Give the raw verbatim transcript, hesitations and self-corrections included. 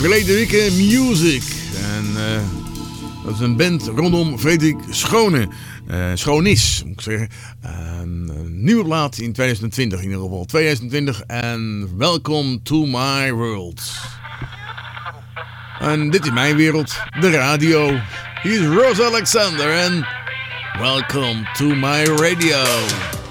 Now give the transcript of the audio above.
Frederike Music. En uh, dat is een band rondom Frederik Schone. Uh, Schoonis, moet ik zeggen. Uh, een nieuwe plaat in twintig twintig in ieder geval. twintig twintig en Welcome to My World. En dit is mijn wereld, de radio. Hier is Rose Alexander en Welcome to My Radio.